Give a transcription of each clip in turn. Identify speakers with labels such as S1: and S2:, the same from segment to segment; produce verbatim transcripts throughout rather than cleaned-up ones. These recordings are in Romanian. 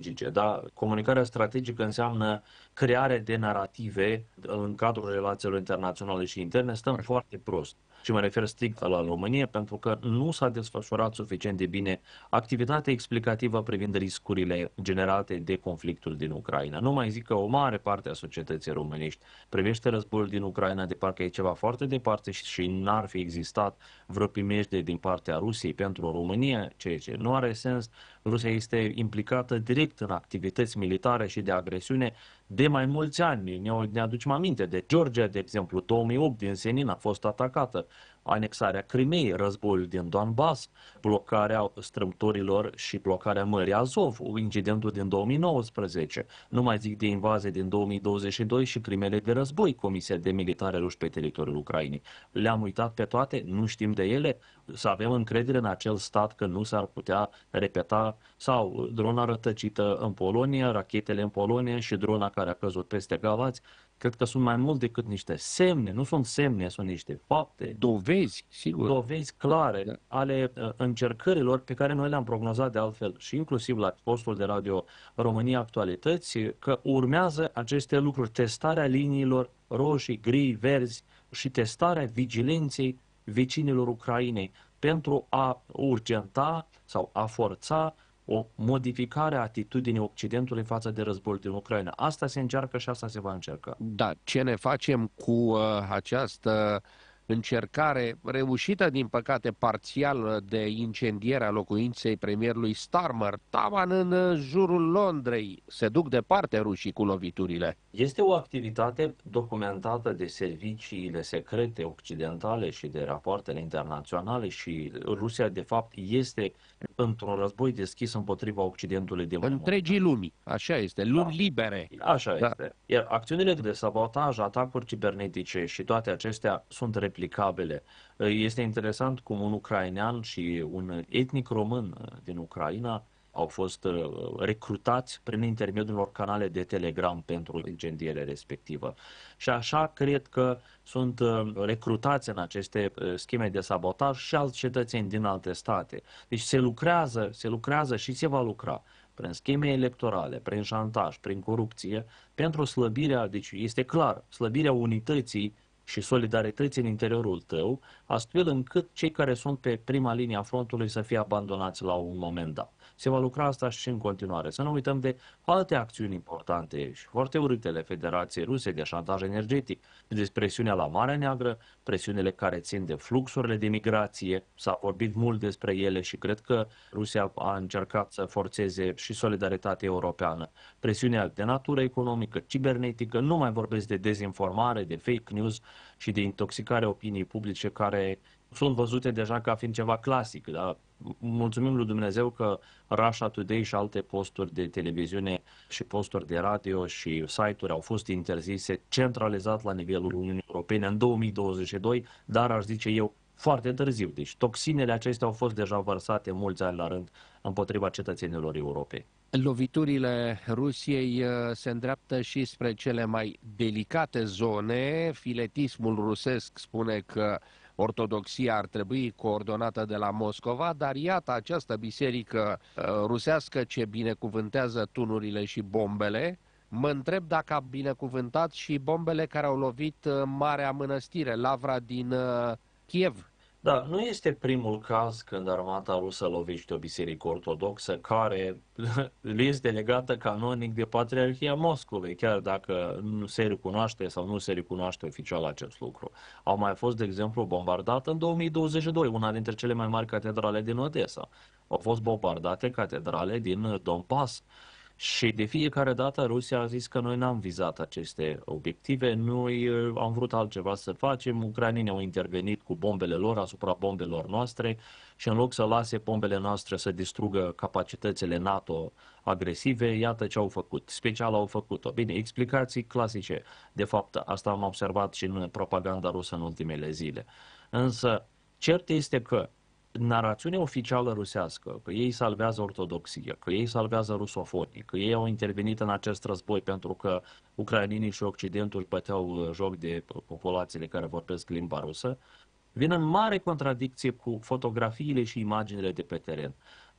S1: strategice. Da? Comunicarea strategică înseamnă crearea de narative în cadrul relațiilor internaționale și interne. Stăm foarte prost. Și mă refer strict la România, pentru că nu s-a desfășurat suficient de bine activitatea explicativă privind riscurile generate de conflictul din Ucraina. Nu mai zic că o mare parte a societății românești privește războiul din Ucraina de parcă e ceva foarte departe și, și n-ar fi existat vreo primejde din partea Rusiei pentru România, ceea ce nu are sens. Rusia este implicată direct în activități militare și de agresiune de mai mulți ani. Ne, ne aducem aminte de Georgia, de exemplu, două mii opt din Senin a fost atacată, anexarea Crimeei, războiul din Donbass, blocarea strâmtorilor și blocarea Mării Azov, incidentul din două mii nouăsprezece, nu mai zic de invazie din două mii douăzeci și doi și crimele de război, Comisia de Militare Ruși pe teritoriul Ucrainei. Le-am uitat pe toate, nu știm de ele, să avem încredere în acel stat că nu s-ar putea repeta, sau drona rătăcită în Polonia, rachetele în Polonia și drona care a căzut peste Galați. Cred că sunt mai mult decât niște semne, nu sunt semne, sunt niște fapte.
S2: Dovezi, sigur.
S1: Dovezi clare da. ale uh, încercărilor pe care noi le-am prognozat de altfel și inclusiv la postul de radio România Actualități, că urmează aceste lucruri, testarea liniilor roșii, gri, verzi și testarea vigilenței vecinilor Ucrainei pentru a urgenta sau a forța o modificare a atitudinii Occidentului față de războiul din Ucraina. Asta se încearcă și asta se va încerca.
S2: Da, ce ne facem cu uh, această încercare reușită, din păcate parțial, de incendiere a locuinței premierului Starmer, taman în jurul Londrei? Se duc departe rușii cu loviturile.
S1: Este o activitate documentată de serviciile secrete occidentale și de rapoartele internaționale și Rusia, de fapt, este într-un război deschis împotriva Occidentului de
S2: întregii lumii. Așa este, lumi da. libere.
S1: Așa da. este. Iar acțiunile de sabotaj, atacuri cibernetice și toate acestea sunt replicabile. Este interesant cum un ucrainean și un etnic român din Ucraina au fost recrutați prin intermediul unor canale de Telegram pentru incendierea respectivă. Și așa cred că sunt recrutați în aceste scheme de sabotaj și alți cetățeni din alte state. Deci se lucrează, se lucrează și se va lucra prin scheme electorale, prin șantaj, prin corupție, pentru slăbirea, deci este clar, slăbirea unității și solidarității în interiorul tău, astfel încât cei care sunt pe prima linie a frontului să fie abandonați la un moment dat. Se va lucra asta și în continuare. Să nu uităm de alte acțiuni importante și foarte urâtele Federației Ruse de șantaj energetic, de presiunea la Marea Neagră, presiunile care țin de fluxurile de migrație. S-a vorbit mult despre ele și cred că Rusia a încercat să forțeze și solidaritatea europeană. Presiunea de natură economică, cibernetică, nu mai vorbesc de dezinformare, de fake news și de intoxicarea opiniei publice care sunt văzute deja ca fiind ceva clasic. Da? Mulțumim lui Dumnezeu că Russia Today și alte posturi de televiziune și posturi de radio și site-uri au fost interzise centralizat la nivelul Uniunii Europene în două mii douăzeci și doi, dar aș zice eu foarte târziu. Deci toxinele acestea au fost deja vărsate mulți ani la rând împotriva cetățenilor europei.
S2: Loviturile Rusiei se îndreaptă și spre cele mai delicate zone. Filetismul rusesc spune că ortodoxia ar trebui coordonată de la Moscova, dar iată această biserică rusească ce binecuvântează tunurile și bombele. Mă întreb dacă a binecuvântat și bombele care au lovit Marea Mănăstire, Lavra din Kiev.
S1: Da, nu este primul caz când armata rusă lovește o biserică ortodoxă care le este legată canonic de Patriarhia Moscovei, chiar dacă nu se recunoaște sau nu se recunoaște oficial acest lucru. Au mai fost, de exemplu, bombardată în două mii douăzeci și doi, una dintre cele mai mari catedrale din Odessa. Au fost bombardate catedrale din Donbass. Și de fiecare dată Rusia a zis că noi n-am vizat aceste obiective, noi am vrut altceva să facem, ucrainenii au intervenit cu bombele lor asupra bombelor noastre și în loc să lase bombele noastre să distrugă capacitățile NATO agresive, iată ce au făcut. Special au făcut-o. Bine, explicații clasice. De fapt, asta am observat și în propaganda rusă în ultimele zile. Însă, cert este că narațiunea oficială rusească, că ei salvează ortodoxia, că ei salvează rusofonii, că ei au intervenit în acest război pentru că ucrainenii și Occidentul își băteau joc de populațiile care vorbesc limba rusă, vin în mare contradicție cu fotografiile și imaginile de pe teren.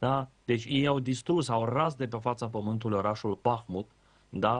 S1: Da? Deci ei au distrus, au ras de pe fața pământului orașul Bahmut, da?